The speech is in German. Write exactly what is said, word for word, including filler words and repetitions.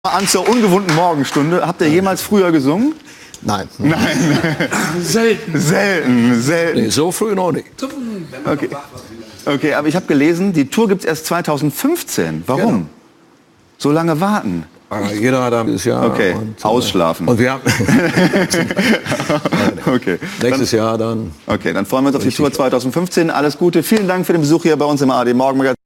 An zur ungewohnten Morgenstunde. Habt ihr jemals früher gesungen? Nein. Nein. Selten. Selten, selten. Nee, so früh noch nicht. Okay, okay, aber ich habe gelesen, die Tour gibt es erst zweitausendfünfzehn. Warum? Genau. So lange warten? Äh, Jeder hat ein Jahr. Okay, und, ausschlafen. Und wir haben Okay. nächstes Jahr dann. Okay, dann freuen wir uns auf die Tour zweitausendfünfzehn. Alles Gute. Vielen Dank für den Besuch hier bei uns im A R D Morgenmagazin.